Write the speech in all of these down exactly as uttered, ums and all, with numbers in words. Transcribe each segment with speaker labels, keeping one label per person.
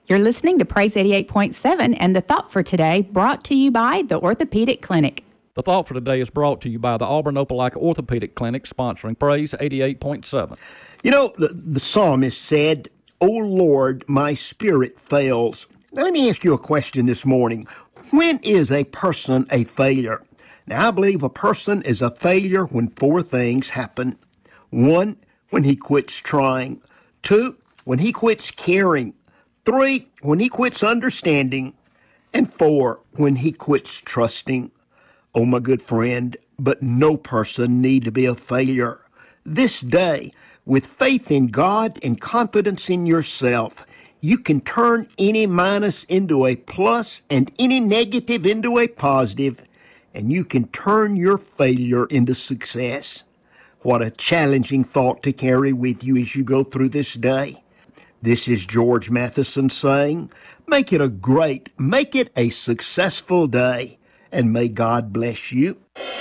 Speaker 1: You're listening to Praise eighty-eight point seven, and the thought for today brought to you by the Orthopedic Clinic.
Speaker 2: The thought for today is brought to you by the Auburn Opelika Orthopedic Clinic, sponsoring Praise eighty-eight point seven.
Speaker 3: You know, the, the psalmist said, "O Lord, my spirit fails." Now, let me ask you a question this morning. When is a person a failure? Now, I believe a person is a failure when four things happen. One, when he quits trying. Two, when he quits caring. Three, when he quits understanding. And four, when he quits trusting. Oh, my good friend, but no person need to be a failure. This day, with faith in God and confidence in yourself, you can turn any minus into a plus and any negative into a positive, and you can turn your failure into success. What a challenging thought to carry with you as you go through this day. This is George Matheson saying, make it a great, make it a successful day, and may God bless you.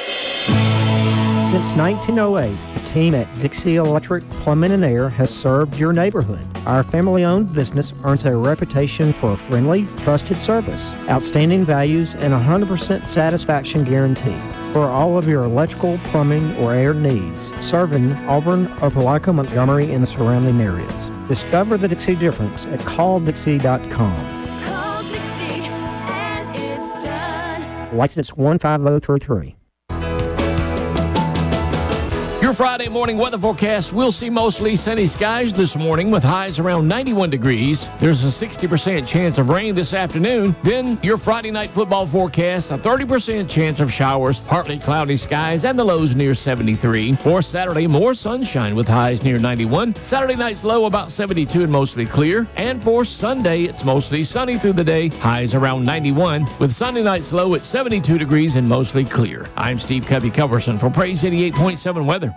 Speaker 4: Since nineteen oh eight, the team at Dixie Electric Plumbing and Air has served your neighborhood. Our family-owned business earns a reputation for a friendly, trusted service, outstanding values, and a one hundred percent satisfaction guarantee. For all of your electrical, plumbing, or air needs, serving Auburn, Opelika, Montgomery, and the surrounding areas. Discover the Dixie difference at call dixie dot com.
Speaker 5: Call Dixie and it's done.
Speaker 4: License one five zero three three.
Speaker 6: Your Friday morning weather forecast, we'll see mostly sunny skies this morning with highs around ninety-one degrees. There's a sixty percent chance of rain this afternoon. Then your Friday night football forecast, a thirty percent chance of showers, partly cloudy skies, and the lows near seventy-three. For Saturday, more sunshine with highs near ninety-one. Saturday night's low about seventy-two and mostly clear. And for Sunday, it's mostly sunny through the day, highs around ninety-one, with Sunday night's low at seventy-two degrees and mostly clear. I'm Steve Covey-Coverson for Praise eighty-eight point seven Weather.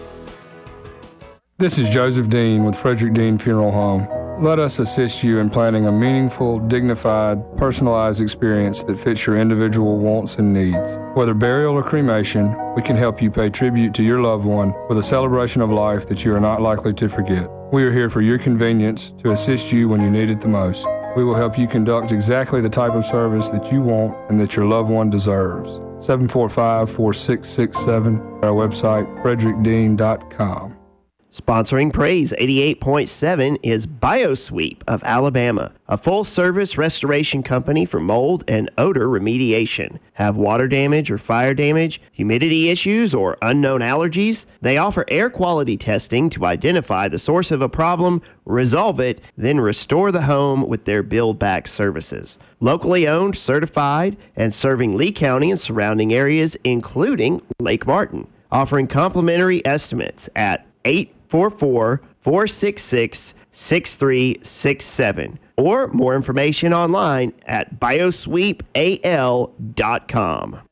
Speaker 7: This is Joseph Dean with Frederick Dean Funeral Home. Let us assist you in planning a meaningful, dignified, personalized experience that fits your individual wants and needs. Whether burial or cremation, we can help you pay tribute to your loved one with a celebration of life that you are not likely to forget. We are here for your convenience to assist you when you need it the most. We will help you conduct exactly the type of service that you want and that your loved one deserves. seven four five, four six six seven, our website, frederick dean dot com.
Speaker 8: Sponsoring Praise eighty-eight point seven is BioSweep of Alabama, a full-service restoration company for mold and odor remediation. Have water damage or fire damage, humidity issues, or unknown allergies? They offer air quality testing to identify the source of a problem, resolve it, then restore the home with their build-back services. Locally owned, certified, and serving Lee County and surrounding areas, including Lake Martin. Offering complimentary estimates at eight four four, four six six, six three six seven or more information online at biosweep a l dot com.